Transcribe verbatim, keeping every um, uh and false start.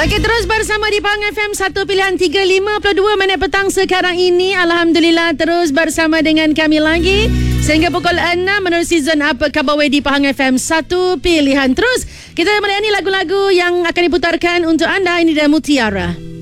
Okey, terus bersama di Pahang F M satu pilihan tiga lima puluh dua minit petang sekarang ini. Alhamdulillah terus bersama dengan kami lagi sehingga pukul enam menerusi Zon Apa Khabar di Pahang F M satu pilihan. Terus kita melayani lagu-lagu yang akan diputarkan untuk anda. Ini dah Mutiara.